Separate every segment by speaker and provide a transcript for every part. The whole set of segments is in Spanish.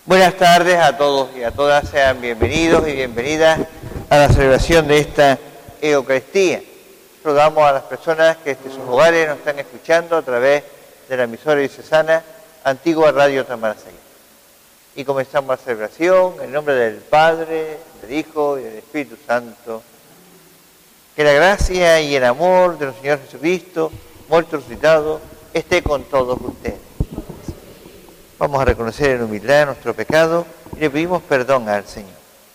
Speaker 1: Buenas tardes a todos y a todas, sean bienvenidos y bienvenidas a la celebración de esta Eucaristía. Saludamos a las personas que desde sus hogares nos están escuchando a través de la emisora diocesana Antigua Radio Tamaracay. Y comenzamos la celebración en nombre del Padre, del Hijo y del Espíritu Santo. Que la gracia y el amor de nuestro Señor Jesucristo, muerto y resucitado, esté con todos ustedes. Vamos a reconocer en humildad nuestro pecado y le pedimos perdón al Señor.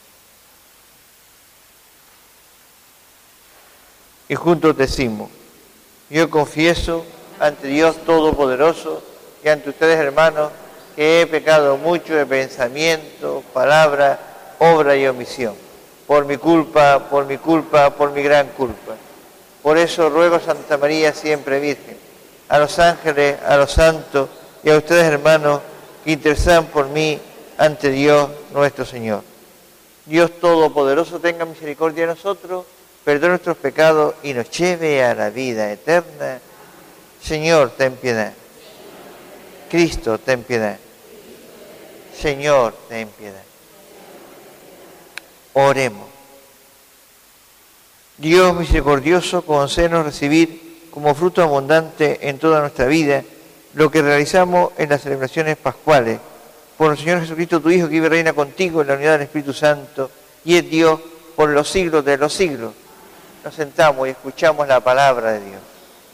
Speaker 1: Y juntos decimos: yo confieso ante Dios Todopoderoso y ante ustedes, hermanos, que he pecado mucho de pensamiento, palabra, obra y omisión. Por mi culpa, por mi gran culpa. Por eso ruego a Santa María siempre Virgen, a los ángeles, a los santos y a ustedes, hermanos, que intercedan por mí ante Dios nuestro Señor. Dios Todopoderoso tenga misericordia de nosotros, perdone nuestros pecados y nos lleve a la vida eterna. Señor, ten piedad. Cristo, ten piedad. Señor, ten piedad. Oremos. Dios misericordioso, concédenos recibir como fruto abundante en toda nuestra vida lo que realizamos en las celebraciones pascuales. Por nuestro Señor Jesucristo, tu Hijo, que vive y reina contigo en la unidad del Espíritu Santo, y es Dios por los siglos de los siglos. Nos sentamos y escuchamos la palabra de Dios.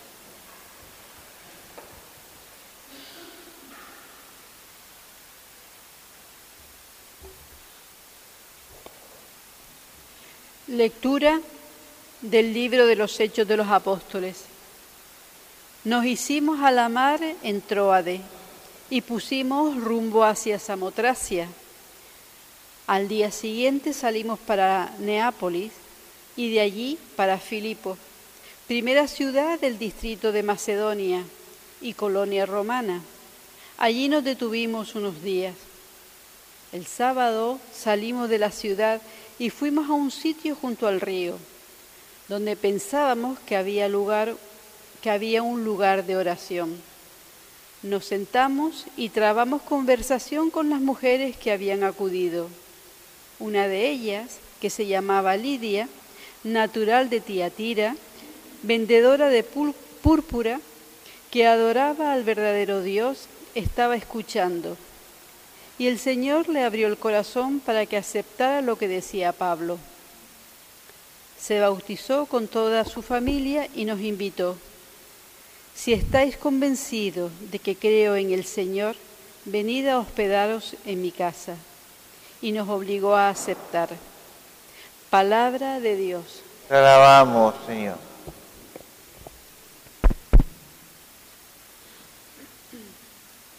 Speaker 2: Lectura del libro de los Hechos de los Apóstoles. Nos hicimos a la mar en Tróade y pusimos rumbo hacia Samotracia. Al día siguiente salimos para Neápolis y de allí para Filipo, primera ciudad del distrito de Macedonia y colonia romana. Allí nos detuvimos unos días. El sábado salimos de la ciudad y fuimos a un sitio junto al río, donde pensábamos que había un lugar de oración. Nos sentamos y trabamos conversación con las mujeres que habían acudido. Una de ellas, que se llamaba Lidia, natural de Tiatira, vendedora de púrpura, que adoraba al verdadero Dios, estaba escuchando. Y el Señor le abrió el corazón para que aceptara lo que decía Pablo. Se bautizó con toda su familia y nos invitó: si estáis convencidos de que creo en el Señor, venid a hospedaros en mi casa. Y nos obligó a aceptar. Palabra de Dios.
Speaker 1: Te alabamos, Señor.